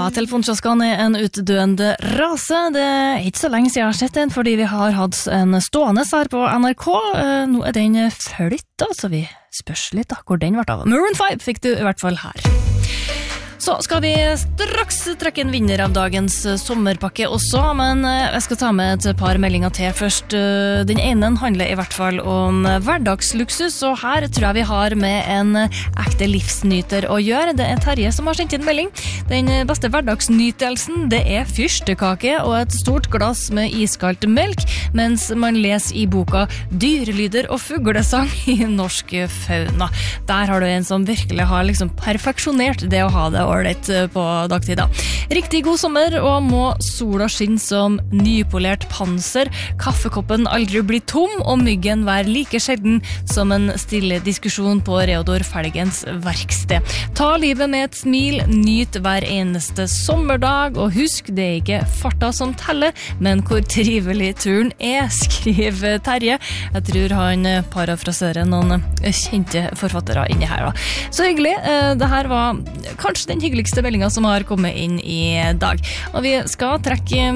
telefonkioskene en utdøende rase. Det ikke så lenge siden jeg har sett den, fordi vi har hatt en stående her på NRK. Nå den flyttet, så vi spørs litt da, hvor den ble av. Maroon 5 fikk du i hvert fall her. Så skal vi straks trekke en vinner av dagens sommerpakke også, men jeg skal ta med et par meldinger til først. Den ene handler i hvert fall om hverdagsluksus, og her tror jeg vi har med en ekte livsnyter å gjøre. Det Terje som har sendt inn melding. Den beste hverdagsnytelsen, det fyrstekake og et stort glass med iskalt melk, mens man leser i boka Dyrelyder og fuglesang i norsk fauna. Der har du en som virkelig har liksom perfeksjonert det å ha det ålreit på dagtida. Riktig god sommer, og må sola skinne som nypolert panser, kaffekoppen aldri bli tom, og myggen være like sjelden som en stille diskusjon på Reodor Felgens verksted. Ta livet med et smil, nyt hver eneste sommerdag, og husk, det ikke farta som teller, men hvor trivelig turen skriver Terje. Jeg tror han parafraserer noen kjente forfattere inni her da. Så hyggelig, det her var kanskje den hyggeligste meldingen som har kommet inn i dag. Og vi skal trekke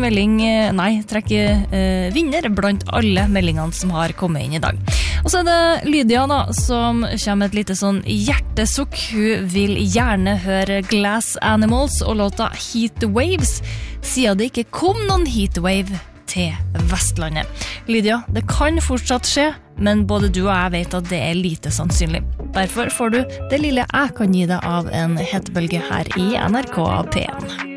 vinner blant alle meldingene som har kommet inn i dag. Og så det Lydia da, som kommer med et lite sånn hjertesukk. Hun vil gjerne høre Glass Animals og låta Heat Waves, siden det ikke kom noen heatwave til Vestlandet. Lydia, det kan fortsatt skje, men både du og jeg vet at det lite sannsynlig. Derfor får du det lille jeg kan gi deg av en hetebølge her i NRK P1.